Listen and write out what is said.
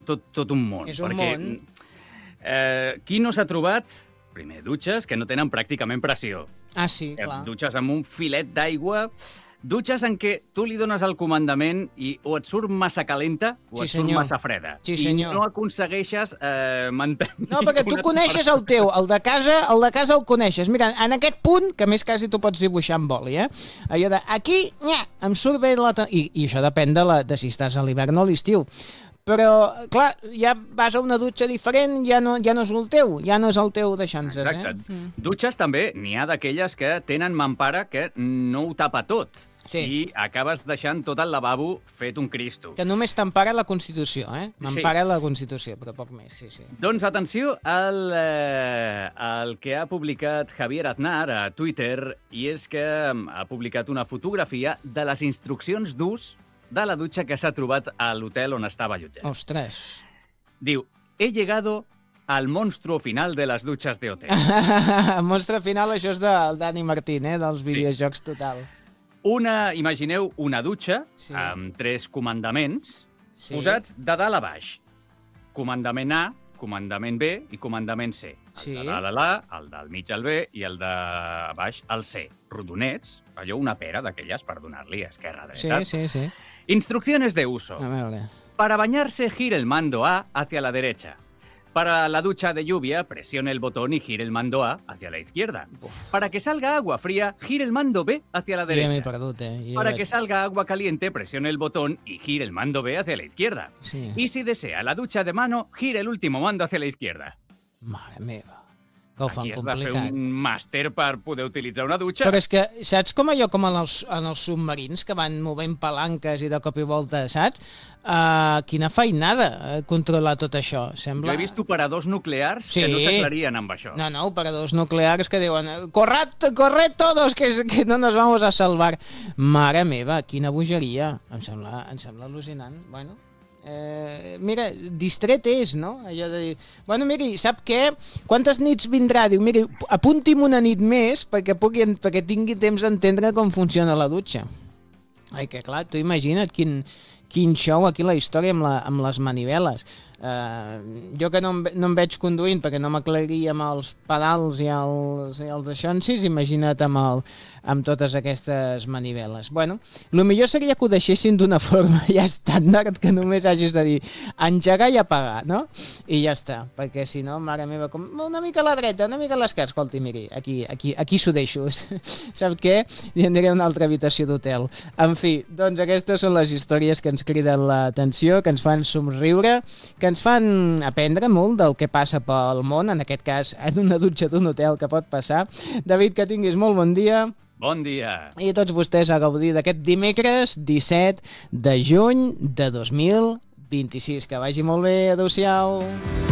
tot un món. És un perquè, món. Qui no s'ha trobat, primer, dutxes que no tenen pràcticament pressió. Ah, sí, clar. Dutxes amb un filet d'aigua, dutxes en què tu li dones el comandament i o et surt massa calenta o et surt massa freda. Sí, senyor. I no aconsegueixes mantenir... No, perquè tu coneixes el teu, el de casa el coneixes. Mira, en aquest punt, que més quasi tu pots dibuixar amb boli, allò de, aquí, em surt bé la... I això depèn de si estàs a l'hivern o a l'estiu. Però, clar, ja vas a una dutxa diferent, ja no és el teu, deixant-se. Exacte. Dutxes també, n'hi ha d'aquelles que tenen mampara que no ho tapa tot. Sí. I acabes deixant tot el lavabo fet un cristo. Que només t'empara la Constitució, M'empara la Constitució, però poc més, sí. Doncs atenció al que ha publicat Javier Aznar a Twitter, i és que ha publicat una fotografia de les instruccions d'ús de la dutxa que s'ha trobat a l'hotel on estava allotjat. Ostres. Diu, he llegado al monstruo final de les dutxes de hotel. El monstre final, això és del Dani Martín, dels videojocs total. Imagineu una dutxa amb 3 comandaments posats de dalt a baix. Comandament A, comandament B i comandament C. El de dalt a l'A, el del mig al B i el de baix al C. Rodonets, allò una pera d'aquelles per donar-li a esquerra dreta. Sí. Instrucciones de uso. A veure. Para bañarse, gire el mando A hacia la derecha. Para la ducha de lluvia, presione el botón y gire el mando A hacia la izquierda. Para que salga agua fría, gire el mando B hacia la derecha. Ja m'he perdut, Para que salga agua caliente, presione el botón y gire el mando B hacia la izquierda. Sí. Y si desea la ducha de mano, gire el último mando hacia la izquierda. Mare meva, que ho fan Aquí has de complicat. fer un màster per poder utilitzar una dutxa. Però és que, saps com allò com en els submarins que van movent palanques i de cop i volta, saps? Quina feinada controlar tot això. Sembla... Jo he vist operadors nuclears que no s'aclarien amb això. No, operadors nuclears que diuen corred todos, que no nos vamos a salvar. Mare meva, quina bogeria. Em sembla al·lucinant. Bueno, mira, distret és, no? Allò de dir, bueno, miri, sap què? Quantes nits vindrà? Diu, miri, apunti'm una nit més perquè tingui temps d'entendre com funciona la dutxa. Ai, que clar, tu imagina't quin show aquí la història amb les maniveles. Jo que no em veig conduint perquè no m'aclariria amb els pedals i els deixonsis, imagina't amb totes aquestes maniveles. Bueno, el millor seria que ho deixessin d'una forma ja estàndard, que només hagis de dir engegar i apagar, no? I ja està, perquè si no, mare meva, una mica a la dreta, una mica a l'esquerra, escolti, miri, aquí s'ho deixo. Sap què? I aniré a una altra habitació d'hotel. En fi, doncs aquestes són les històries que ens criden l'atenció, que ens fan somriure, que ens fan aprendre molt del que passa pel món, en aquest cas en una dutxa d'un hotel que pot passar. David, que tinguis molt bon dia. Bon dia. I a tots vostès a gaudir d'aquest dimecres 17 de juny de 2026. Que vagi molt bé. Adéu-siau.